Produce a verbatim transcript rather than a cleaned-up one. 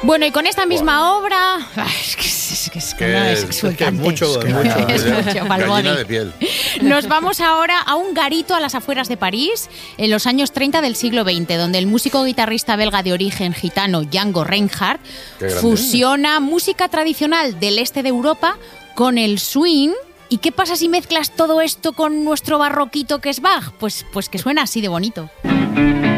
Bueno, y con esta misma obra... Ay, es que es, que es, que no es exultante. Es que es mucho, es mucho. Es mucho, Gallina de piel. Nos vamos ahora a un garito a las afueras de París, en los años treinta del siglo veinte, donde el músico guitarrista belga de origen gitano Django Reinhardt fusiona música tradicional del este de Europa con el swing. ¿Y qué pasa si mezclas todo esto con nuestro barroquito que es Bach? Pues, pues que suena así de bonito.